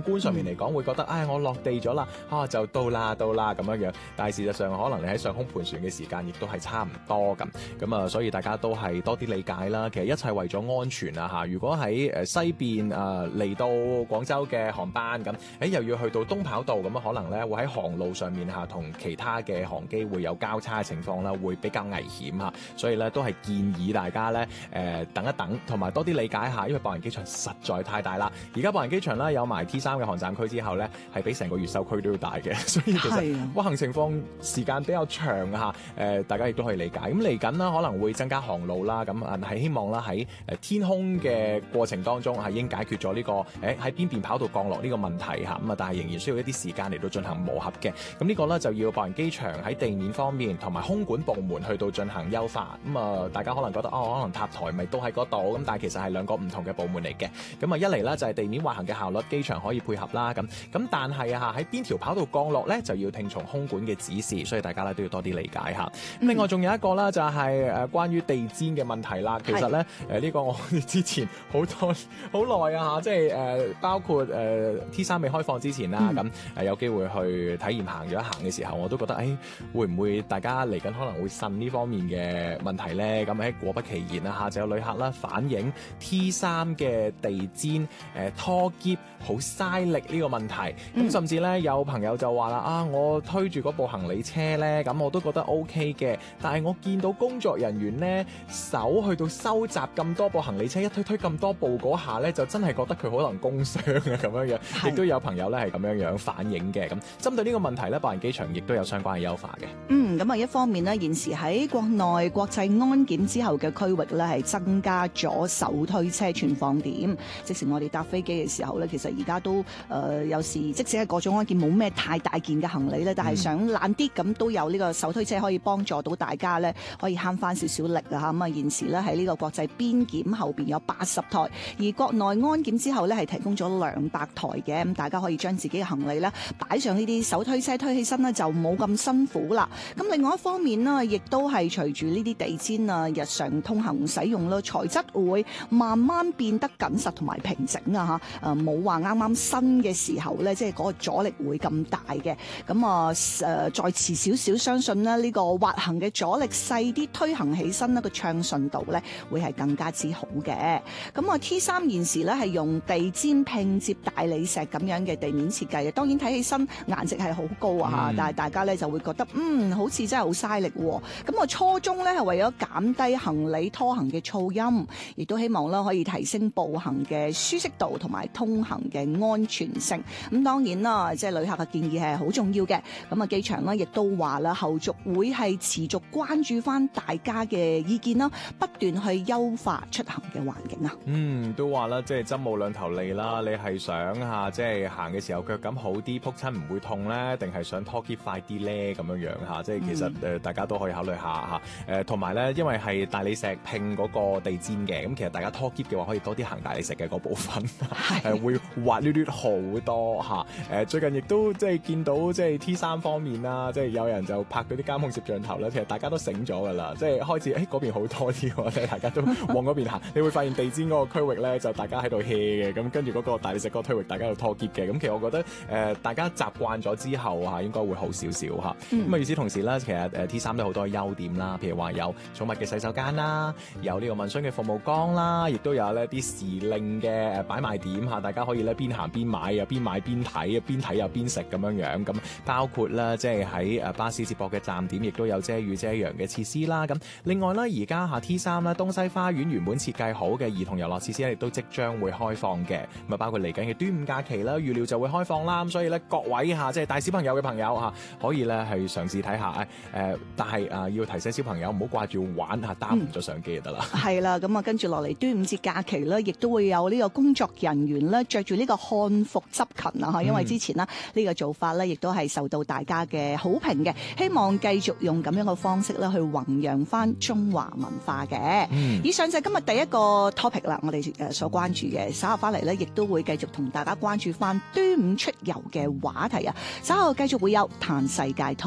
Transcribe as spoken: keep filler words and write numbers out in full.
觀上面嚟講，會覺得唉，我落地咗啦，啊就到啦到啦咁樣樣。但係事實上，可能你喺上空盤旋嘅時間亦都係差唔多咁。咁啊，所以大家都係多啲理解啦。其實一切為咗安全啊嚇。如果喺誒西邊誒嚟到廣州嘅航班咁，誒又要去到東跑道咁啊，可能咧會喺航路上面嚇同其他嘅航機會有交叉嘅情況啦，會比較危險嚇。所以咧都係建議大家咧誒等一等，同埋多啲理解下，因為博人機場實在太大啦。而家博人機場咧有埋 T 三嘅航站區之後咧，係比成個越秀區都要大嘅，所以其實運行情況時間比較長嚇。誒大家亦都可以理解。咁嚟緊啦，可能會增加航路啦，咁啊係希望啦喺誒天空嘅過程當中係已經解決咗呢個誒喺邊邊跑道降落呢個問題嚇。咁啊，但係仍然需要一啲時間嚟到進行磨合嘅。咁呢個咧就要博人機場喺地面方面同埋空管部門去到進行優化。咁啊，大家可能覺得哦，可能塔台咪都喺嗰度，咁但係其實係兩個唔同嘅部門嚟嘅。咁啊，一嚟咧就係地面滑行嘅效率，機場可以配合啦。咁咁但係啊喺邊條跑道降落咧，就要聽從空管嘅指示，所以大家咧都要多啲理解嚇。咁、嗯、另外仲有一個啦，就係誒關於地氈嘅問題啦。其實咧誒呢、呃這個我哋之前好多好耐啊嚇，即係誒、呃、包括誒、呃、T 三未開放之前啦，咁、嗯、誒、呃、有機會去體驗行咗一行嘅時候，我都覺得誒、哎、會唔會大家嚟緊可能會呻呢方面嘅問題咧？咁喺果不其然啊嚇，就有旅客啦反映 T 三嘅地氈誒、呃、拖喼好嘥力呢個問題。咁、嗯、甚至咧有朋友就話啦啊，我推住嗰部行李車咧，咁我都覺得 OK 嘅，但係我見到工作人員咧手去到收集咁多部行李車，一推推咁多部嗰下咧，就真係覺得佢可能工傷啊咁樣樣。亦都有朋友咧係咁樣樣反映嘅。咁針對呢個問題咧，博人機場亦都有相關嘅優化嘅。 嗯，咁啊一方面呢，現時喺國內國際安檢之後嘅區域咧係增加咗手推車存放點，即使我哋搭飛機嘅時候咧，其實而家都誒、呃、有時即使係各種安檢冇咩太大件嘅行李咧，但係想懶啲咁都有呢個手推車可以幫助到大家咧，可以慳翻少少力啊嚇。咁啊現時咧喺呢個國際邊檢後邊有八十台，而國內安檢之後咧係提供咗兩百台嘅，咁大家可以將自己嘅行李咧擺上呢啲手推車推起身咧就冇咁辛苦啦。咁另外一方面呢，亦都係隨住呢啲地氈啊日常通行使用啦，材質會慢慢變得緊實同埋平整啊嚇。誒冇話啱啱新嘅時候咧，即係嗰個阻力會咁大嘅。咁啊誒再遲少少，相信咧呢個滑行嘅阻力細啲，推行起身呢個暢順度咧會係更加之好嘅。咁啊 T 三現時咧係用地氈拼接大理石咁樣嘅地面設計嘅，當然睇起身顏值係好高啊、嗯、但係大家咧就會覺得嗯好似真係好嘥力喎。咁我初衷咧係為咗減低行李拖行嘅噪音，亦都希望咧可以提升步行嘅舒適度同埋通行嘅安全性。咁當然啦，即係旅客嘅建議係好重要嘅。咁啊機場咧亦都話啦，後續會係持續關注翻大家嘅意見啦，不斷去優化出行嘅環境啊。 嗯，都話啦，即係針冇兩頭利啦。你係想嚇即係行嘅時候腳感好啲，撲親唔會痛咧，定係想拖喼快啲咧？咁樣樣嚇，即係其實誒、嗯、大家都可以考慮下嚇。誒同埋咧，因為係大理石拼嗰個地氈嘅，咁其實大家拖喼嘅話可以多啲行大理石嘅嗰部分，係會滑捋捋好多嚇。誒最近亦都即係見到即係 T 三方面啦，即係有人就拍嗰啲監控攝像頭啦，其實大家都醒咗㗎啦，即係開始誒嗰邊好多啲喎，即係大家都往嗰邊行，你會發現地氈嗰個區域咧就大家喺度 hea 嘅，咁跟住嗰個大理石嗰個區域大家喺度拖喼嘅，咁其實我覺得誒、呃、大家習慣咗之後嚇應該會好少少嚇。咁啊、嗯、與此同時咧，其實誒 T 三都好多優點啦，譬如話有寵物嘅洗手間啦，有呢個問詢嘅服務崗啦，亦都有呢啲時令嘅誒擺賣點嚇，大家可以咧邊行邊買啊，邊買邊睇，邊睇又邊食咁樣樣。咁包括啦，即係喺誒巴士接駁嘅站點，亦都有遮雨遮陽嘅設施啦。咁另外咧，而家下 T 三咧東西花園原本設計好嘅兒童遊樂設施咧，亦都即將會開放嘅。咁啊，包括嚟緊嘅端午假期啦，預料就會開放啦。咁所以咧，各位嚇即係帶小朋友嘅朋友嚇，可以咧係嘗試睇下誒，但係啊要提醒小朋友唔好掛住玩嚇，擔唔咗相機就得啦。係啦，咁啊跟住落嚟端午節假期咧，亦都會有呢個工作人員咧着住呢個漢服執勤啊嚇，因為之前呢，呢個做法咧亦都係受到大家嘅好評嘅，希望繼續用咁樣嘅方式咧去弘揚翻中華文化嘅。嗯、以上就係今日第一個 topic 啦，我哋誒所關注嘅。稍後翻嚟咧，亦都會繼續同大家關注翻端午出遊嘅話題啊。稍後繼續會有嘆世界